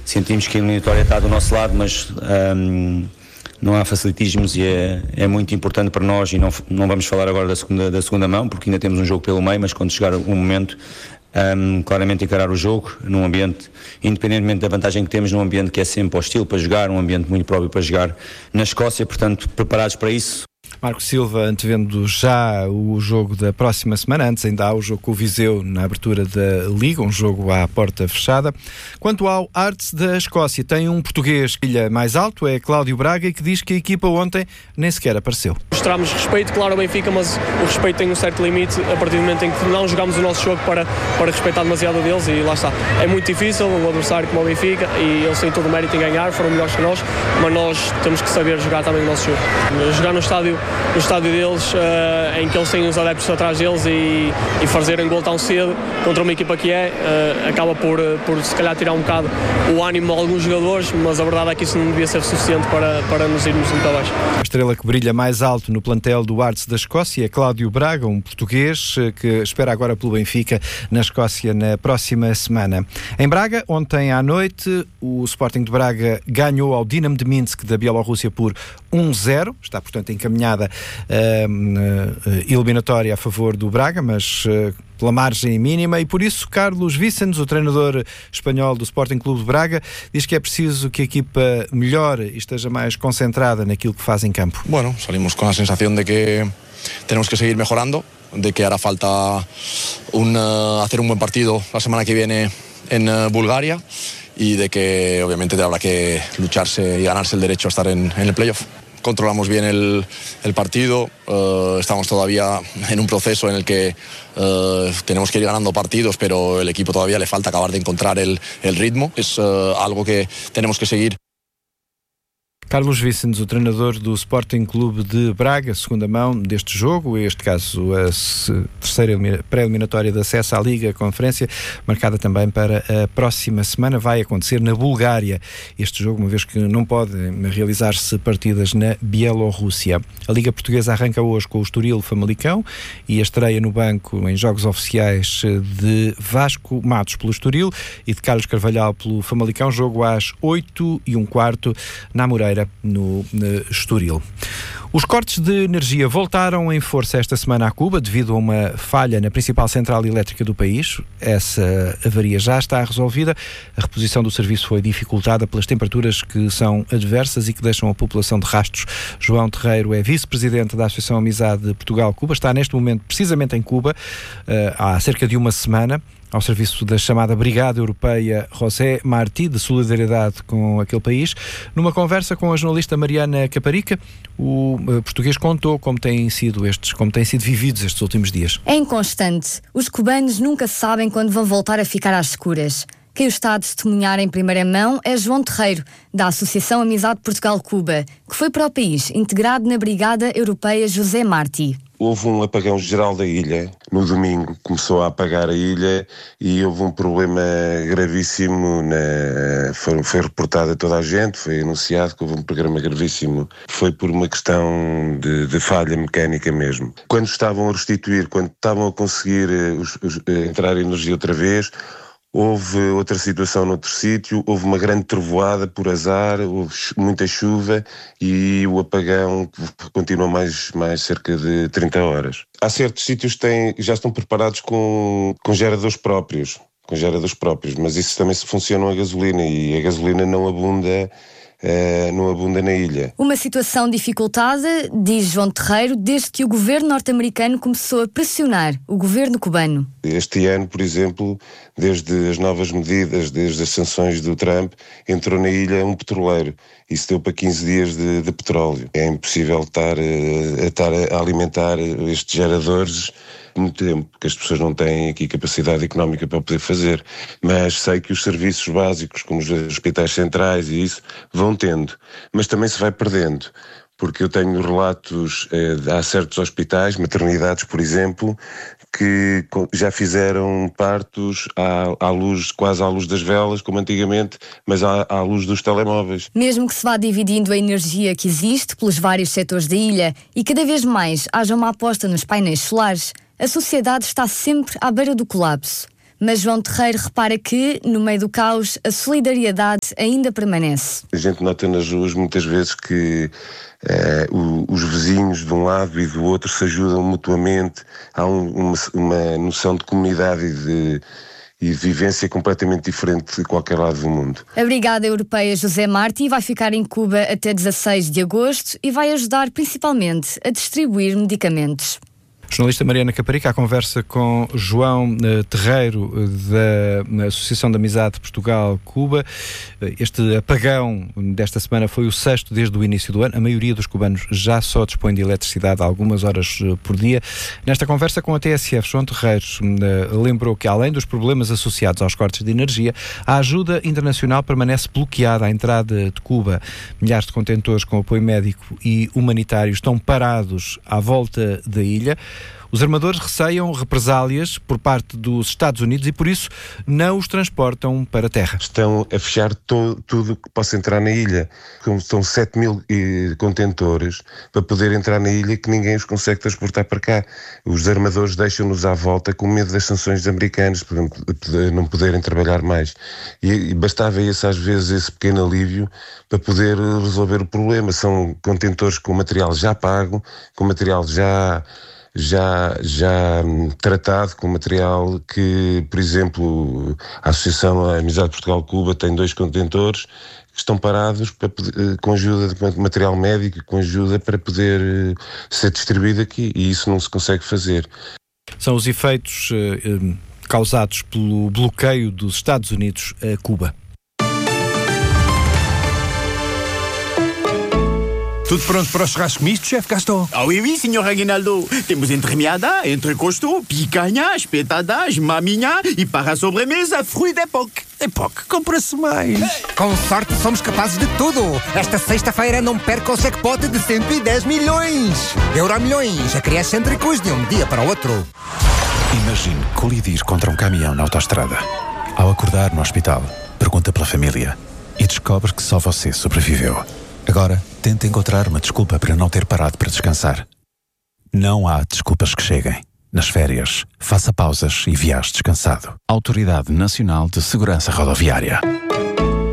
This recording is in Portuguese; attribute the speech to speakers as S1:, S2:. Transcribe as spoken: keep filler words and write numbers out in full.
S1: sentimos que a eliminatória está do nosso lado, mas um, não há facilitismos e é, é muito importante para nós, e não, não vamos falar agora da segunda, da segunda mão, porque ainda temos um jogo pelo meio, mas quando chegar o momento, um, claramente encarar o jogo num ambiente, independentemente da vantagem que temos, num ambiente que é sempre hostil para jogar, um ambiente muito próprio para jogar na Escócia, portanto, preparados para isso.
S2: Marco Silva, antevendo já o jogo da próxima semana, antes ainda há o jogo com o Viseu na abertura da Liga, um jogo à porta fechada. Quanto ao Hearts da Escócia, tem um português que ilha mais alto, é Cláudio Braga, e que diz que a equipa ontem nem sequer apareceu.
S3: Mostramos respeito, claro, ao Benfica, mas o respeito tem um certo limite a partir do momento em que não jogamos o nosso jogo para, para respeitar demasiado deles, e lá está. É muito difícil, um adversário como o Benfica, e eles têm todo o mérito em ganhar, foram melhores que nós, mas nós temos que saber jogar também o nosso jogo. Jogar no estádio no estádio deles, uh, em que eles têm os adeptos atrás deles, e, e fazerem gol tão cedo contra uma equipa que é, uh, acaba por, por se calhar tirar um bocado o ânimo a alguns jogadores, mas a verdade é que isso não devia ser suficiente para, para nos irmos muito abaixo.
S2: A estrela que brilha mais alto no plantel do Hearts da Escócia é Cláudio Braga, um português que espera agora pelo Benfica na Escócia na próxima semana. Em Braga, ontem à noite, o Sporting de Braga ganhou ao Dinamo de Minsk da Bielorrússia por um zero, está portanto encaminhada a uh, uh, eliminatória a favor do Braga, mas uh, pela margem mínima, e por isso Carlos Vicens, o treinador espanhol do Sporting Clube de Braga, diz que é preciso que a equipa melhore e esteja mais concentrada naquilo que faz em campo.
S4: Bueno, salimos con la sensación de que tenemos que seguir mejorando, de que hará falta un, uh, hacer un buen partido la semana que viene en uh, Bulgaria, y de que obviamente habrá que lucharse y ganarse el derecho a estar en, en el playoff. Controlamos bien el, el partido, uh, estamos todavía en un proceso en el que uh, tenemos que ir ganando partidos, pero el equipo todavía le falta acabar de encontrar el, el ritmo. Es uh, algo que tenemos que seguir.
S2: Carlos Vicens, o treinador do Sporting Clube de Braga, segunda mão deste jogo, este caso a terceira pré-eliminatória de acesso à Liga Conferência, marcada também para a próxima semana, vai acontecer na Bulgária. Este jogo, uma vez que não podem realizar-se partidas na Bielorrússia. A Liga Portuguesa arranca hoje com o Estoril Famalicão e a estreia no banco em jogos oficiais de Vasco Matos pelo Estoril e de Carlos Carvalhal pelo Famalicão, jogo às oito e um quarto na Moreira, no, no Estoril. Os cortes de energia voltaram em força esta semana a Cuba devido a uma falha na principal central elétrica do país. Essa avaria já está resolvida. A reposição do serviço foi dificultada pelas temperaturas que são adversas e que deixam a população de rastros. João Terreiro é vice-presidente da Associação Amizade Portugal-Cuba. Está neste momento precisamente em Cuba, há cerca de uma semana, ao serviço da chamada Brigada Europeia José Martí, de solidariedade com aquele país. Numa conversa com a jornalista Mariana Caparica, o português contou como têm sido estes, como têm sido vividos estes últimos dias.
S5: É inconstante. Os cubanos nunca sabem quando vão voltar a ficar às escuras. Quem o está a testemunhar em primeira mão é João Terreiro, da Associação Amizade Portugal-Cuba, que foi para o país integrado na Brigada Europeia José Martí.
S6: Houve um apagão geral da ilha. No domingo começou a apagar a ilha e houve um problema gravíssimo. Na... Foi, foi reportado a toda a gente, foi anunciado que houve um problema gravíssimo. Foi por uma questão de, de falha mecânica mesmo. Quando estavam a restituir, quando estavam a conseguir os, os, entrar em energia outra vez, houve outra situação noutro sítio, houve uma grande trovoada por azar, houve muita chuva e o apagão continua mais, mais cerca de trinta horas. Há certos sítios que têm, já estão preparados com, com geradores próprios, com geradores próprios, mas isso também se funciona a gasolina e a gasolina não abunda Uh, não abunda na ilha.
S5: Uma situação dificultada, diz João Terreiro, desde que o governo norte-americano começou a pressionar o governo cubano.
S6: Este ano, por exemplo, desde as novas medidas, desde as sanções do Trump, entrou na ilha um petroleiro. Isso deu para quinze dias de, de petróleo. É impossível estar a, a, estar a alimentar estes geradores muito tempo, porque as pessoas não têm aqui capacidade económica para poder fazer, mas sei que os serviços básicos, como os hospitais centrais e isso, vão tendo, mas também se vai perdendo, porque eu tenho relatos, eh, há certos hospitais, maternidades, por exemplo, que já fizeram partos à, à luz, quase à luz das velas, como antigamente, mas à, à luz dos telemóveis.
S5: Mesmo que se vá dividindo a energia que existe pelos vários setores da ilha e cada vez mais haja uma aposta nos painéis solares, a sociedade está sempre à beira do colapso. Mas João Terreiro repara que, no meio do caos, a solidariedade ainda permanece.
S6: A gente nota nas ruas muitas vezes que eh, o, os vizinhos de um lado e do outro se ajudam mutuamente. Há um, uma, uma noção de comunidade e de, e de vivência completamente diferente de qualquer lado do mundo.
S5: A Brigada Europeia José Martí vai ficar em Cuba até dezasseis de agosto e vai ajudar principalmente a distribuir medicamentos.
S2: Jornalista Mariana Caparica, a conversa com João uh, Terreiro, uh, da Associação de Amizade Portugal-Cuba. Uh, este apagão desta semana foi o sexto desde o início do ano. A maioria dos cubanos já só dispõe de eletricidade algumas horas uh, por dia. Nesta conversa com a T S F, João Terreiro uh, lembrou que, além dos problemas associados aos cortes de energia, a ajuda internacional permanece bloqueada à entrada de Cuba. Milhares de contentores com apoio médico e humanitário estão parados à volta da ilha. Os armadores receiam represálias por parte dos Estados Unidos e, por isso, não os transportam para a terra.
S6: Estão a fechar to, tudo que possa entrar na ilha. São sete mil eh, contentores para poder entrar na ilha que ninguém os consegue transportar para cá. Os armadores deixam-nos à volta com medo das sanções dos americanos, por não poderem trabalhar mais. E, e bastava esse, às vezes, esse pequeno alívio para poder resolver o problema. São contentores com material já pago, com material já... já, já tratado com material que, por exemplo, a Associação Amizade Portugal-Cuba tem dois contentores que estão parados para poder, com ajuda de material médico, com ajuda para poder ser distribuído aqui, e isso não se consegue fazer.
S2: São os efeitos eh, causados pelo bloqueio dos Estados Unidos a Cuba.
S7: Tudo pronto para o churrasco misto, chefe Gaston?
S8: Ah oui, oui, senhor Aguinaldo. Temos entremeada, entrecosto, picanha, espetadas, maminha e para a sobremesa, fruit d'époque.
S7: Époque, compra-se mais.
S9: Com sorte somos capazes de tudo. Esta sexta-feira não perca o jackpot de cento e dez milhões. Euromilhões, a criar excêntricos de um dia para o outro.
S10: Imagine colidir contra um caminhão na autoestrada. Ao acordar no hospital, pergunta pela família e descobre que só você sobreviveu. Agora, tente encontrar uma desculpa para não ter parado para descansar. Não há desculpas que cheguem. Nas férias, faça pausas e viaje descansado. Autoridade Nacional de Segurança Rodoviária.